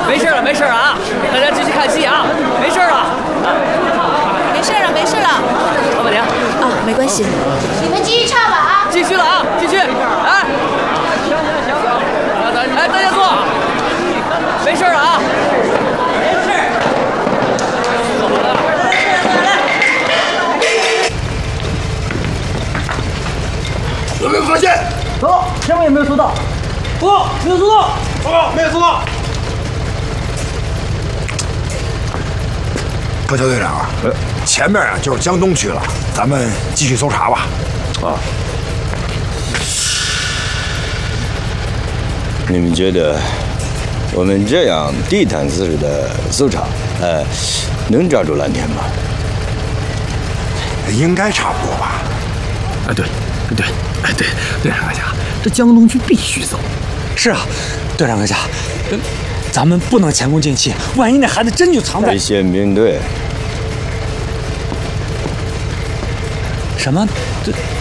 没事了，没事了啊！大家继续看戏啊，没事了。 没事了，没事了。 老板娘， 啊，没关系。 你们继续唱吧啊！ 继续了啊，继续。哎，哎，大家坐，没事了啊。 有没有发现？ 报告，前面也没有收到。报告，没有收到。 报告，没有收到。高桥队长啊，前面啊就是江东区了，咱们继续搜查吧。啊。 你们觉得我们这样地毯式的搜查，能抓住蓝天吗？ 应该差不多吧。 对，队长阁下，这江东区必须搜。 是啊，队长阁下，咱们不能前功尽弃，万一那孩子真就藏在危险并对。 什么？